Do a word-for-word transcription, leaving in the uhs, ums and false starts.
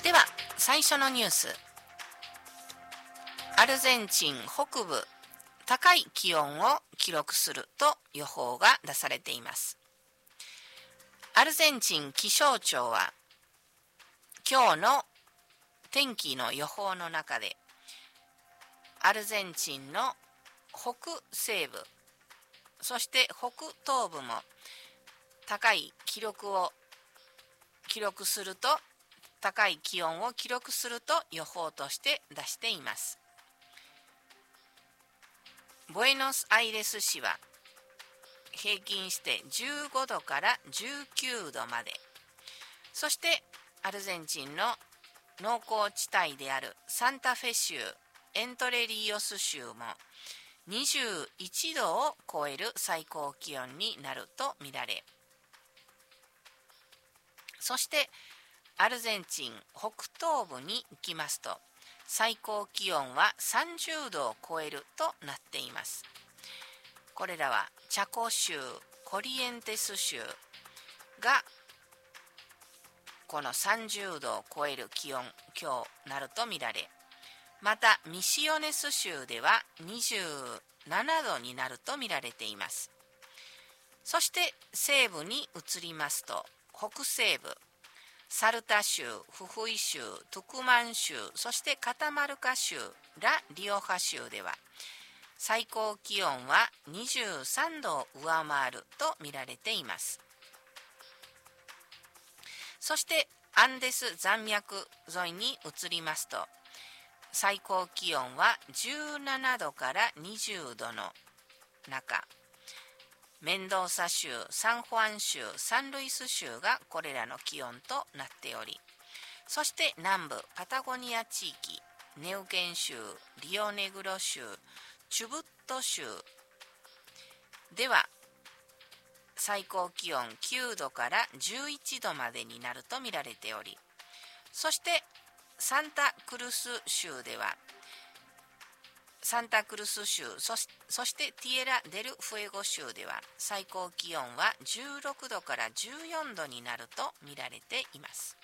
では最初のニュース。アルゼンチン北部、高い気温を記録すると予報が出されています。アルゼンチン気象庁は今日の天気の予報の中で、アルゼンチンの北西部、そして北東部も高い記録を記録すると高い気温を記録すると予報として出しています。ブエノスアイレス市は平均してじゅうごどからじゅうきゅうどまで、そしてアルゼンチンの農耕地帯であるサンタフェ州、エントレリオス州もにじゅういちどを超える最高気温になるとみられ、そしてアルゼンチン北東部に行きますと、最高気温はさんじゅうどを超えるとなっています。これらはチャコ州、コリエンテス州がこのさんじゅうどを超える気温、今日なるとみられ、またミシオネス州ではにじゅうななどになると見られています。そして西部に移りますと、北西部、サルタ州、フフイ州、トゥクマン州、そしてカタマルカ州、ラ・リオハ州では最高気温はにじゅうさんどを上回ると見られています。そしてアンデス山脈沿いに移りますと、最高気温はじゅうななどからにじゅうどの中、メンドーサ州、サンホアン州、サンルイス州がこれらの気温となっており、そして南部パタゴニア地域、ネウケン州、リオネグロ州、チュブット州では最高気温きゅうどからじゅういちどまでになると見られており、そしてサンタクルス州ではサンタクルス州、そし、そしてティエラ・デル・フエゴ州では最高気温はじゅうろくどからじゅうよんどになると見られています。